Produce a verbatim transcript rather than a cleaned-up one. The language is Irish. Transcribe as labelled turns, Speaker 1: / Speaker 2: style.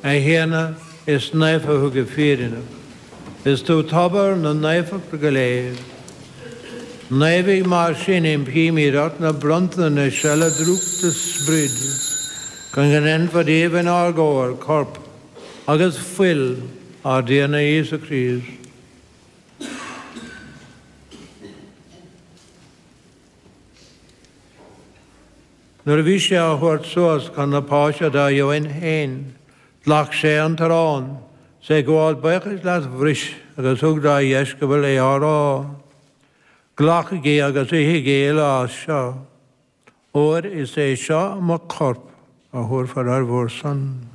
Speaker 1: a héana is naifa thuga fírinna. Is tú tabar na naifa go léir. Naivig mar sin in píimirat na bronta na sela drúgta sbrid, gan gan enfad évan argóir corp, agus fuil ar déana Iesu Christ. Nuair a bhí sé a thuirt suas gan na páise da dheoin hain, tlach sé an tarán, sé gháil baichas leat bhris agus thug da dheis go bhfuil é árá. Glach gé agus ihe gé lá seo. Oir is é seo am a corp a thuair far ar bhór san.